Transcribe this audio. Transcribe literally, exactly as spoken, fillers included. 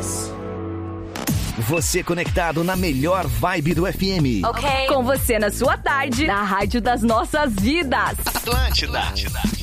this. Você conectado na melhor vibe do F M. Ok. Com você na sua tarde, na rádio das nossas vidas. Atlântida. Atlântida.